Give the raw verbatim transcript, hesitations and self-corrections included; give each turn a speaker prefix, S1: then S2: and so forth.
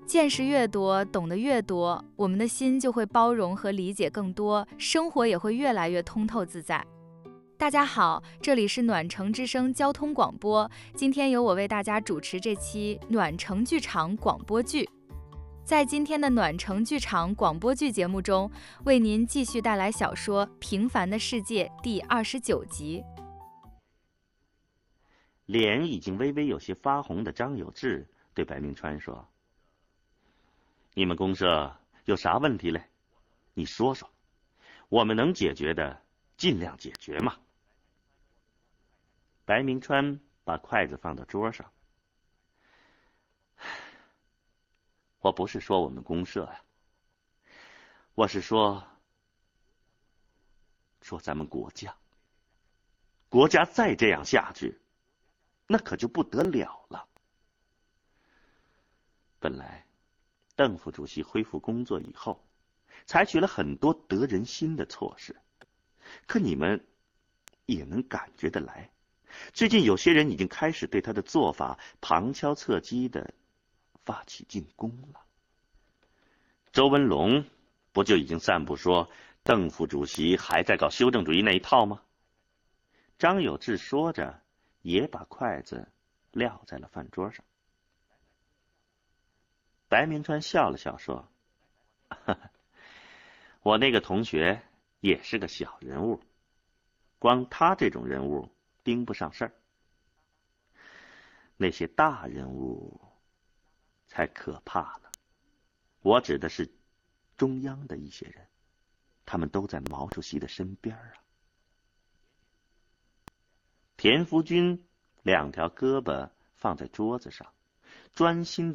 S1: 见识越多，懂得越多，我们的心就会包容和理解更多，生活也会越来越通透自在。大家好，这里是暖城之声交通广播，今天由我为大家主持这期暖城剧场广播剧。在今天的暖城剧场广播剧节目中，为您继续带来小说《平凡的世界》第二十九集。
S2: 脸已经微微有些发红的张有志对白明川说：“你们公社有啥问题嘞？你说说，我们能解决的尽量解决嘛。”白明川把筷子放到桌上。我不是说我们公社呀，我是说，说咱们国家，国家再这样下去，那可就不得了了。本来，邓副主席恢复工作以后，采取了很多得人心的措施，可你们也能感觉得来，最近有些人已经开始对他的做法旁敲侧击的发起进攻了。周文龙不就已经散布说邓副主席还在搞修正主义那一套吗？张有志说着，也把筷子撂在了饭桌上。白明川笑了笑说：“呵呵，我那个同学也是个小人物，光他这种人物盯不上事儿，那些大人物才可怕呢。我指的是中央的一些人，他们都在毛主席的身边啊。”田福军两条胳膊放在桌子上，专心